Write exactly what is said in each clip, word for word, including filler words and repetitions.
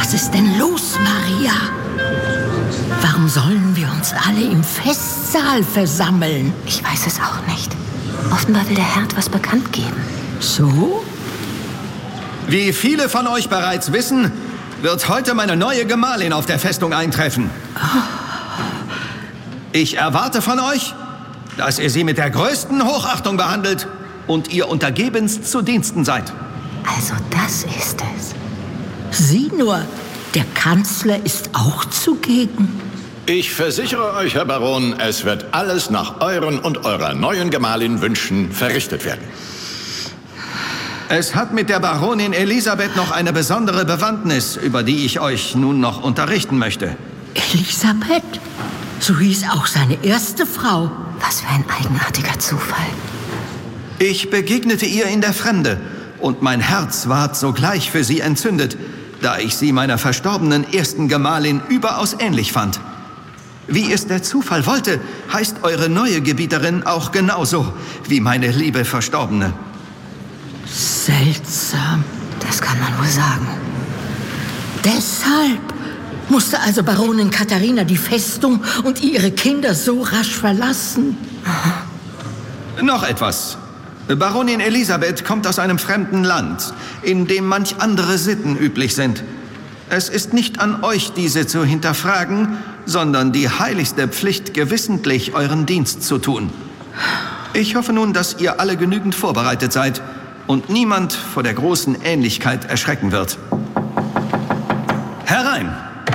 Was ist denn los, Maria? Warum sollen wir uns alle im Festsaal versammeln? Ich weiß es auch nicht. Offenbar will der Herr etwas bekannt geben. So? Wie viele von euch bereits wissen, wird heute meine neue Gemahlin auf der Festung eintreffen. Ich erwarte von euch, dass ihr sie mit der größten Hochachtung behandelt und ihr untergebenst zu Diensten seid. Also das ist es. Sieh nur, der Kanzler ist auch zugegen. Ich versichere euch, Herr Baron, es wird alles nach euren und eurer neuen Gemahlin Wünschen verrichtet werden. Es hat mit der Baronin Elisabeth noch eine besondere Bewandtnis, über die ich euch nun noch unterrichten möchte. Elisabeth? So hieß auch seine erste Frau. Was für ein eigenartiger Zufall. Ich begegnete ihr in der Fremde und mein Herz ward sogleich für sie entzündet, da ich sie meiner verstorbenen ersten Gemahlin überaus ähnlich fand. Wie es der Zufall wollte, heißt eure neue Gebieterin auch genauso wie meine liebe Verstorbene. Seltsam. Das kann man wohl sagen. Deshalb musste also Baronin Katharina die Festung und ihre Kinder so rasch verlassen. Aha. Noch etwas. Baronin Elisabeth kommt aus einem fremden Land, in dem manch andere Sitten üblich sind. Es ist nicht an euch, diese zu hinterfragen, sondern die heiligste Pflicht, gewissentlich euren Dienst zu tun. Ich hoffe nun, dass ihr alle genügend vorbereitet seid und niemand vor der großen Ähnlichkeit erschrecken wird. Herein!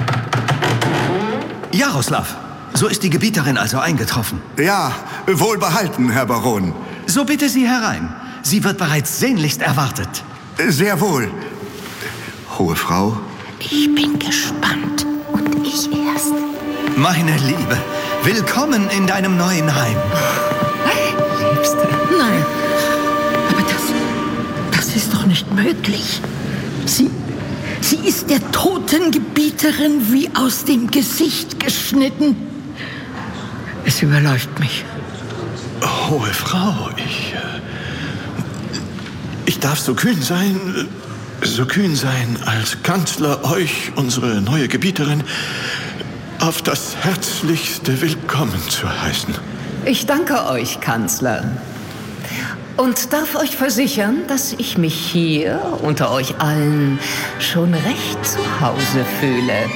Jaroslav, so ist die Gebieterin also eingetroffen. Ja, wohlbehalten, Herr Baron. So bitte sie herein. Sie wird bereits sehnlichst erwartet. Sehr wohl. Hohe Frau? Ich bin gespannt. Und ich erst. Meine Liebe, willkommen in deinem neuen Heim. Liebste. Nein, aber das, das ist doch nicht möglich. Sie, sie ist der toten Gebieterin wie aus dem Gesicht geschnitten. Es überläuft mich. Hohe Frau, ich... Äh, ich darf so kühn sein, äh, so kühn sein, als Kanzler euch, unsere neue Gebieterin, auf das herzlichste Willkommen zu heißen. Ich danke euch, Kanzler. Und darf euch versichern, dass ich mich hier unter euch allen schon recht zu Hause fühle.